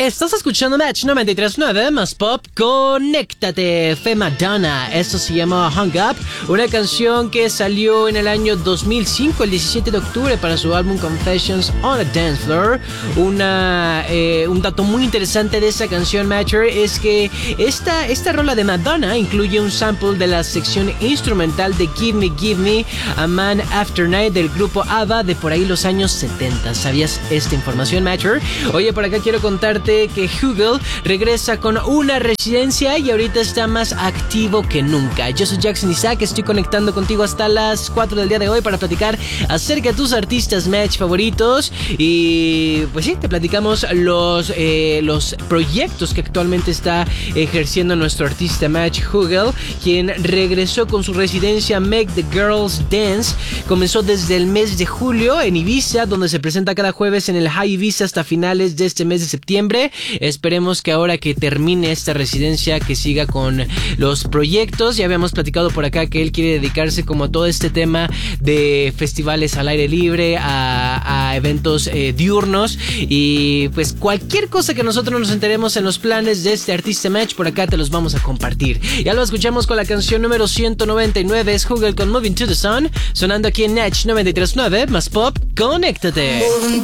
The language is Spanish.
Estás escuchando Match 93.9 más pop. Conéctate, fue Madonna. Esto se llama Hung Up, una canción que salió en el año 2005, el 17 de octubre, para su álbum Confessions on a Dance Floor. Un dato muy interesante de esa canción, Matcher, es que esta rola de Madonna incluye un sample de la sección instrumental de Give Me a Man After Night del grupo ABBA de por ahí los años 70. ¿Sabías esta información, Matcher? Oye, por acá quiero contarte que Google regresa con una residencia y ahorita está más activo que nunca. Yo soy Jackson Isaac, estoy conectando contigo hasta las 4 del día de hoy para platicar acerca de tus artistas Match favoritos. Y pues sí, te platicamos los proyectos que actualmente está ejerciendo nuestro artista Match Google, quien regresó con su residencia Make the Girls Dance. Comenzó desde el mes de julio en Ibiza, donde se presenta cada jueves en el High Ibiza hasta finales de este mes de septiembre. Esperemos que ahora que termine esta residencia, que siga con los proyectos. Ya habíamos platicado por acá que él quiere dedicarse como a todo este tema de festivales al aire libre, a eventos diurnos, y pues cualquier cosa que nosotros nos enteremos en los planes de este artista Match, por acá te los vamos a compartir. Ya lo escuchamos con la canción número 199, es Google con Moving to the Sun, sonando aquí en Match 93.9 más pop. Conéctate.